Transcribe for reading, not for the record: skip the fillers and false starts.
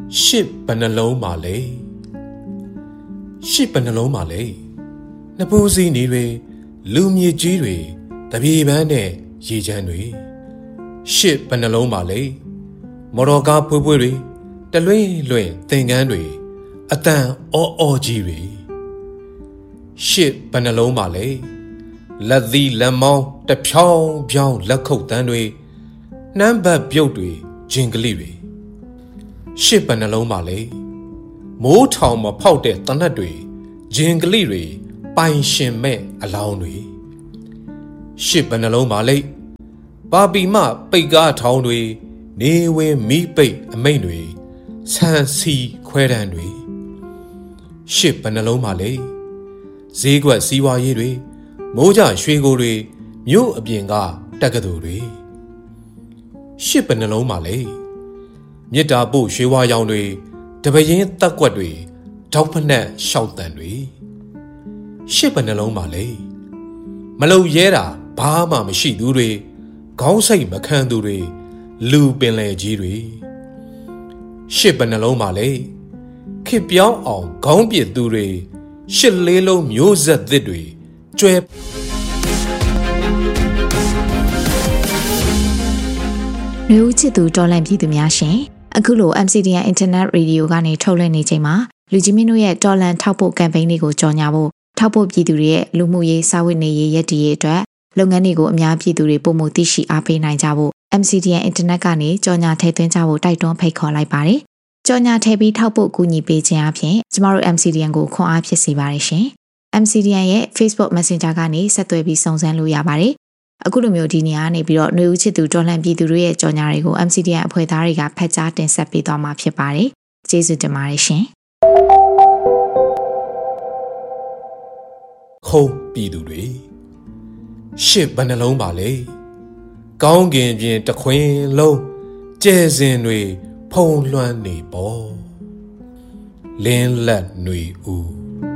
shit ဘယ်နှလုံးပါလဲ shit ဘယ်နှလုံးပါလဲနပူးစီနေတွေလူမြေကြီးတွေတပြေပန်းနဲ့ရေချမ်းတွေ shit ဘယ်နှလုံးပါလဲမော်တော်ကားဖွေးဖွေးတွေတလွင့်လွင့်သင်္ကန်းတွေအတန်အော်ကြီးတွေ shit ဘယ်နှလုံးပါလဲလက်သီးလက်မောင်းတဖြောင်းဖြောင်းလက်ခုပ်တန်းတွေနှမ်းဘတ်ပြုတ်တွေဂျင်ကလေးတွေရှစ်ဘယ်နှလုံးပါလဲမိုးထောင်မဖောက်တဲ့တနတ်တွေဂျင်ကလေးတွေပိုင်ရှင်မဲ့အလောင်းတွေရှစ်ဘယ်နှလုံးပါလဲပါပီမပိတ်ကားထောင်တွေနေဝင်မီးပိတ်အမိတ်တွေဆန်စီခွဲတန်းတွေရှစ်ဘယ်နှလုံးပါလဲဈေးကွက်စီးပွားရေးတွေမိုးကြရွှေကိုတွေမြို့အပြင်ကတက္ကသိုလ်တွေရှစ်ဘယ်နှလုံးပါလဲမြစ်တာပို့ရွှေဝါရောင်တွေတပရင်တက်ကွက်တွေထောက်ဖက်နှက်ရှောက်တန်တွေရှစ်ဘယ်နှလုံးပါလဲမလုံရဲတာဘာမှမရှိသူတွေခေါင်းစိတ်မခံသူတွေလူပင်လေကြီးတွေရှစ်ဘယ်နှလုံးပါလဲခစ်ပြောင်းအောင်ခေါင်းပစ်သူတွေရှစ်လေးလုံးမျိုးဆက်သစ်တွေကျွဲလူဦးချစ်သူတော်လန့်ပြည်သူများရှင်အခုလို MCDN Internet Radio ကနေထုတ်လွှင့်နေချိန်မှာလူကြီးမင်းတို့ရဲ့တော်လန့်ထောက်ပို့ campaign တွေကိုကြော်ညာဖို့ထောက်ပို့ပြည်သူတွေရဲ့လူမှုရေးစာဝတ်နေရေးရည်တည်ရေးအတွက်လုပ်ငန်းတွေကိုအများပြည်သူတွေပုံမှုသိရှိအားပေးနိုင်ကြဖို့ MCDN Internet ကနေကြော်ညာထည့်သွင်းကြဖို့တိုက်တွန်းဖိတ်ခေါ်လိုက်ပါတယ်ကြော်ညာထည့်ပြီးထောက်ပို့ကူညီပေးခြင်းအပြင်ကျမတို့ MCDN ကိုခွန်အားဖြစ်စေပါတယ်ရှင် MCDN ရဲ့ Facebook Messenger ကနေဆက်သွယ်ပြီးစုံစမ်းလို့ရပါတယ်အခုလိုမျိုးဒီနေရာကနေပြီးတော့ຫນွေဦးချစ်သူတော်လှန်ပြည်သူတွေရဲ့ကြော်ညာတွေကို MCDN အဖွဲ့သားတွေကဖတ်ကြားတင်ဆက်ပေးသွားမှာဖြစ်ပါတယ်။ကျေးဇူးတင်ပါတယ်ရှင်။ခုံးပြည်သူတွေရှစ်ဘယ်နှလုံးပါလဲ။ကောင်းကင်ပြင်တခွင်လုံးကျဲစင်တွေဖုံလွှမ်းနေပေါ်။လင်းလက်ຫນွေဦး